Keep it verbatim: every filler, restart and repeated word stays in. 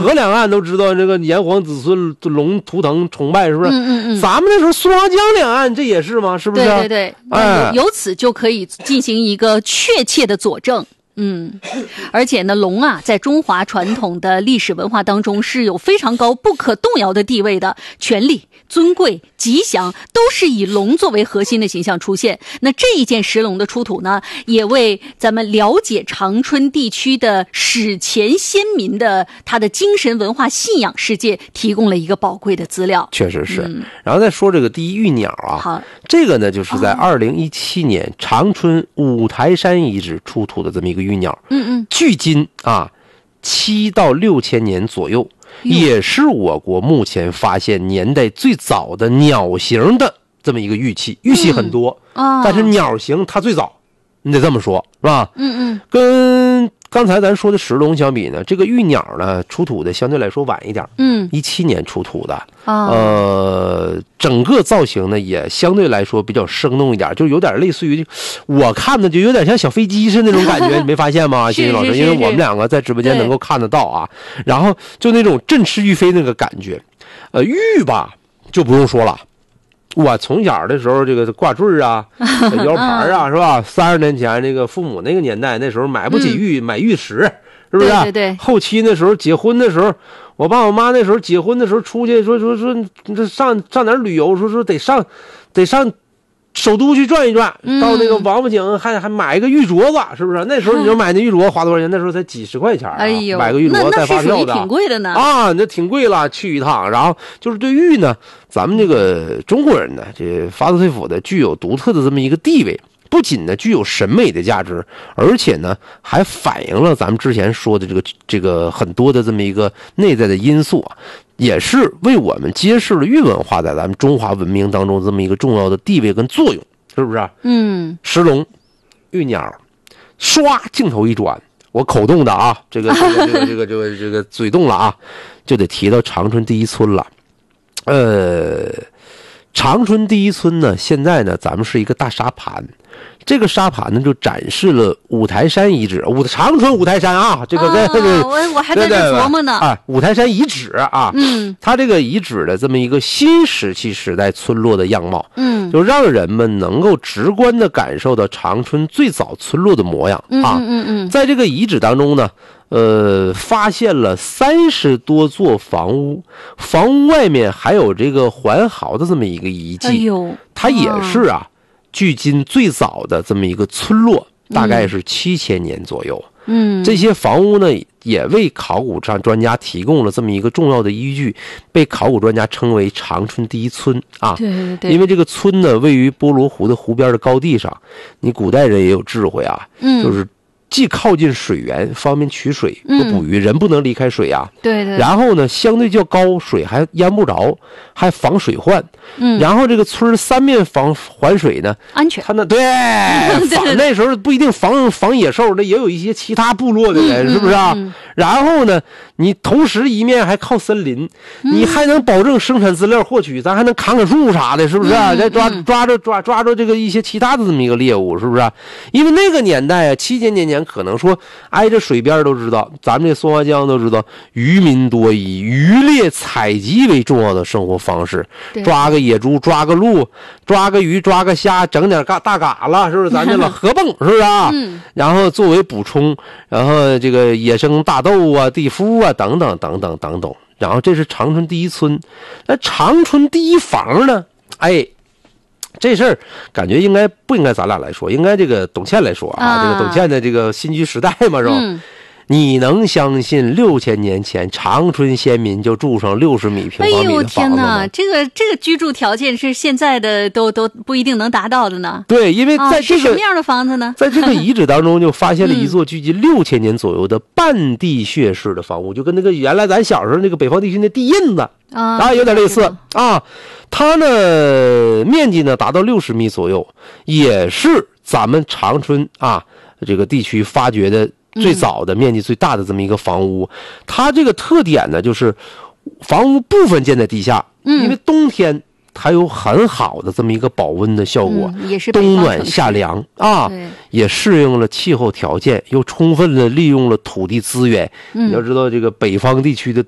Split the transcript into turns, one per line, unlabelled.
河两岸都知道这个炎黄子孙龙图腾崇拜，是不是？
嗯嗯嗯。
咱们那时候苏杭江两岸这也是吗？是不是？
对对对，
哎，
由此就可以进行一个确切的佐证。嗯，而且呢，龙啊，在中华传统的历史文化当中是有非常高、不可动摇的地位的，权力、尊贵、吉祥都是以龙作为核心的形象出现。那这一件石龙的出土呢，也为咱们了解长春地区的史前先民的他的精神文化信仰世界提供了一个宝贵的资料。
确实是。
嗯、
然后再说这个第一玉鸟啊，
好，
这个呢就是在二零一七年长春五台山遗址出土的这么一个玉鸟，
嗯嗯，
距今啊七到六千年左右，也是我国目前发现年代最早的鸟形的这么一个玉器。玉器很多，
嗯哦、
但是鸟形它最早，你得这么说，是吧？
嗯嗯，
跟刚才咱说的石龙相比呢，这个玉鸟呢出土的相对来说晚一点，
嗯，
一七年出土的，
哦、
呃，整个造型呢也相对来说比较生动一点，就有点类似于我看的就有点像小飞机是那种感觉，你没发现吗？欣欣老师，因为我们两个在直播间能够看得到啊，然后就那种振翅欲飞那个感觉，呃，玉吧就不用说了。我从小的时候，这个挂坠啊、摇牌啊，是吧？三十年前这个父母那个年代，那时候买不起玉，嗯、买玉石，是不是？
对对对。
后期那时候结婚的时候，我爸我妈那时候结婚的时候出去说说说，这上上哪儿旅游，说说得上，得上首都去转一转，
嗯、
到那个王府井还还买一个玉镯子，是不是？那时候你就买那玉镯花多少钱？那时候才几十块钱、啊，
哎呦，
买个玉镯带发票的，
挺贵的呢。
啊，那挺贵了，去一趟。然后就是对玉呢，咱们这个中国人呢，这发自肺腑的具有独特的这么一个地位。不仅呢具有审美的价值，而且呢还反映了咱们之前说的这个这个很多的这么一个内在的因素啊，也是为我们揭示了玉文化在咱们中华文明当中这么一个重要的地位跟作用，是不是？
嗯，
石龙、玉鸟，唰镜头一转，我口动的啊，这个这个这个这个这个这个嘴动了啊，就得提到长春第一村了，呃。长春第一村呢，现在呢，咱们是一个大沙盘，这个沙盘呢就展示了五台山遗址，五长春五台山啊，这个跟、
啊、我我还在这琢磨呢
啊，五台山遗址啊，
嗯，
它这个遗址的这么一个新石器时代村落的样貌，
嗯，
就让人们能够直观的感受到长春最早村落的模样啊，
嗯嗯嗯，
在这个遗址当中呢。呃，发现了三十多座房屋，房屋外面还有这个环壕的这么一个遗迹。
哎呦，
它也是啊，距今最早的这么一个村落，大概是七千年左右。
嗯，
这些房屋呢，也为考古上专家提供了这么一个重要的依据，被考古专家称为长春第一村啊。
对对对，
因为这个村呢，位于波罗湖的湖边的高地上，你古代人也有智慧啊，
嗯，
就是。既靠近水源，方便取水和捕鱼，嗯、人不能离开水啊。
对对。
然后呢，相对较高，水还淹不着，还防水患。
嗯。
然后这个村三面防环水呢，
安全。
他那对，防那时候不一定防防野兽，那也有一些其他部落的人，
嗯、
是不是啊？
嗯嗯、
然后呢，你同时一面还靠森林，嗯、你还能保证生产资料获取，咱还能砍砍树啥的，是不是啊？再、嗯、抓抓着抓抓着这个一些其他的这么一个猎物，是不是啊？因为那个年代啊，七千年前。可能说挨着水边都知道，咱们这松花江都知道，渔民多以渔猎采集为重要的生活方式，抓个野猪，抓个鹿，抓个鱼，抓个虾，整点大大嘎了，是不是？咱这老河蚌是不是啊？
嗯。
然后作为补充，然后这个野生大豆啊、地夫啊等等等等等等。然后这是长春第一村，那长春第一房呢？哎。这事儿感觉应该不应该咱俩来说，应该这个董倩来说啊，啊这个董倩的这个新居时代嘛，是吧？
嗯、
你能相信六千年前长春先民就住上六十米平方米的房子吗？
哎呦天哪，这个这个居住条件是现在的都都不一定能达到的呢。
对，因为在这个、
啊、是什么样的房子呢？
在这个遗址当中就发现了一座距今六千年左右的半地穴式的房屋，就跟那个原来咱小时候那个北方地区那地印子
啊，
啊有点类似啊。它呢面积呢达到六十米左右，也是咱们长春啊这个地区发掘的最早的面积最大的这么一个房屋。嗯、它这个特点呢就是房屋部分建在地下，
嗯、
因为冬天它有很好的这么一个保温的效果，
嗯、也是
冬暖夏凉啊，也适应了气候条件，又充分的利用了土地资源。
嗯、
你要知道这个北方地区的